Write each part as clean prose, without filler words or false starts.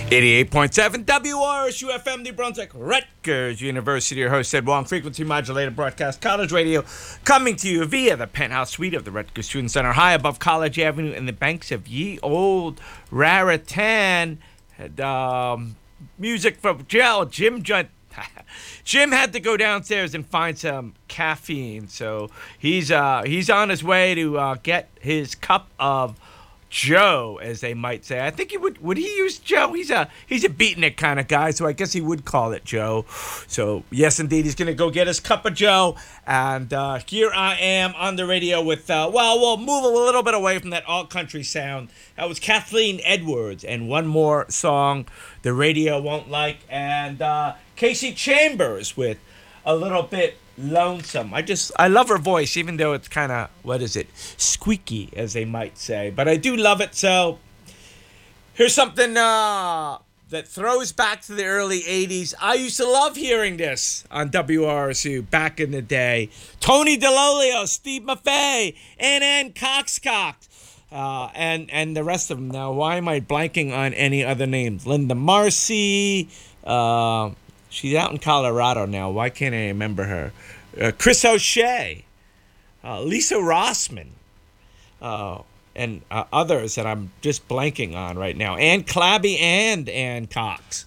88.7 WRSU FM, New Brunswick, Rutgers University. Your host, Ed Wong, frequency modulated broadcast college radio, coming to you via the penthouse suite of the Rutgers Student Center, high above College Avenue in the banks of ye old Raritan. And, music from Jim Jim had to go downstairs and find some caffeine, so he's on his way to get his cup of Joe, as they might say. I think he would he use Joe? He's a beating it kind of guy, so I guess he would call it Joe. So yes, indeed, he's gonna go get his cup of Joe, and here I am on the radio with we'll move a little bit away from that alt country sound. That was Kathleen Edwards, and one more song the radio won't like, and Casey Chambers with A Little Bit Lonesome. I love her voice, even though it's kind of, squeaky, as they might say. But I do love it, so here's something that throws back to the early 80s. I used to love hearing this on WRSU back in the day. Tony DeLolio, Steve Maffei, Ann Coxcox, and the rest of them. Now, why am I blanking on any other names? Linda Marcy, she's out in Colorado now. Why can't I remember her? Chris O'Shea, Lisa Rossman, and others that I'm just blanking on right now. Ann Clabby and Ann Cox.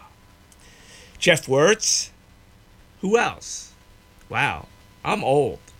Jeff Wirtz. Who else? Wow, I'm old.